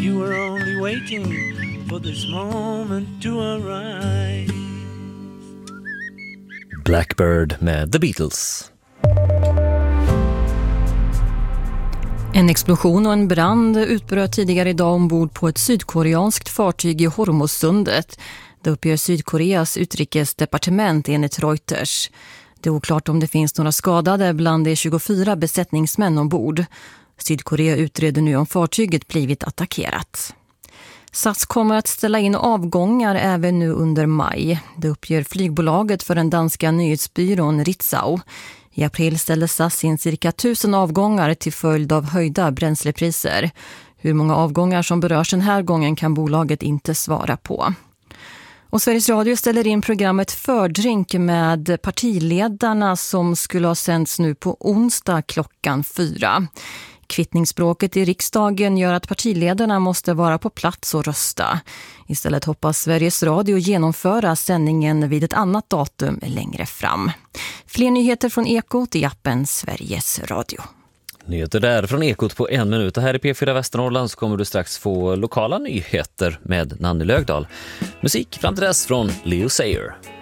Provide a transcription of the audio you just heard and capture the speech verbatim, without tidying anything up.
You were only waiting for this moment to arise. Blackbird med The Beatles. En explosion och en brand utbröt tidigare idag ombord på ett sydkoreanskt fartyg i Hormuzsundet. Det uppger Sydkoreas utrikesdepartement enligt Reuters. Det är oklart om det finns några skadade bland de tjugofyra besättningsmän ombord. Sydkorea utreder nu om fartyget blivit attackerat. S A S kommer att ställa in avgångar även nu under maj. Det uppger flygbolaget för den danska nyhetsbyrån Ritzau. I april ställde S A S in cirka tusen avgångar till följd av höjda bränslepriser. Hur många avgångar som berörs den här gången kan bolaget inte svara på. Och Sveriges Radio ställer in programmet Fördrink med partiledarna som skulle ha sänds nu på onsdag klockan fyra. Kvittningsspråket i riksdagen gör att partiledarna måste vara på plats och rösta. Istället hoppas Sveriges Radio genomföra sändningen vid ett annat datum längre fram. Fler nyheter från Ekot i appen Sveriges Radio. Nyheter där från Ekot på en minut. Och här i P fyra Västernorrland så kommer du strax få lokala nyheter med Nanny Lögdahl. Musik fram till dess från Leo Sayer.